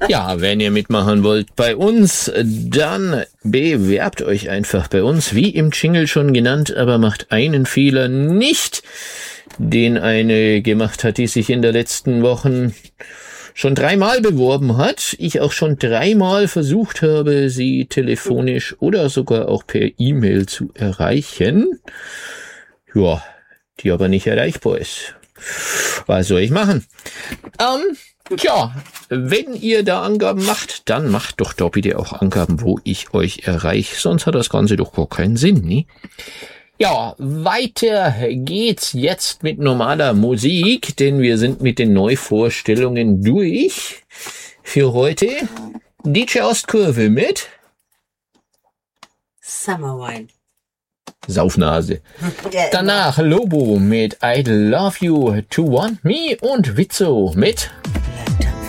Ja, wenn ihr mitmachen wollt bei uns, dann bewerbt euch einfach bei uns, wie im Jingle schon genannt, aber macht einen Fehler nicht, den eine gemacht hat, die sich in der letzten Wochen schon 3-mal beworben hat. Ich auch schon 3-mal versucht habe, sie telefonisch oder sogar auch per E-Mail zu erreichen. Ja, die aber nicht erreichbar ist. Was soll ich machen? Tja, wenn ihr da Angaben macht, dann macht doch da bitte auch Angaben, wo ich euch erreiche. Sonst hat das Ganze doch gar keinen Sinn, ne? Ja, weiter geht's jetzt mit normaler Musik, denn wir sind mit den Neuvorstellungen durch für heute. DJ Ostkurve mit Summer Wine. Saufnase. Danach Lobo mit I Love You to Want Me und Witzo mit